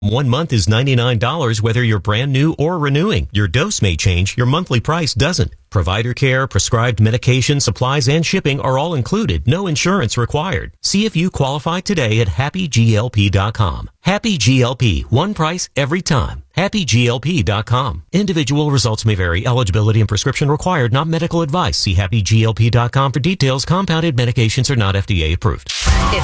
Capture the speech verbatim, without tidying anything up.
One month is ninety-nine dollars whether you're brand new or renewing. Your dose may change, your monthly price doesn't. Provider care, prescribed medication, supplies, and shipping are all included. No insurance required. See if you qualify today at happy G L P dot com. Happy G L P, one price every time. happy G L P dot com. Individual results may vary. Eligibility and prescription required, not medical advice. See happy G L P dot com for details. Compounded medications are not F D A approved.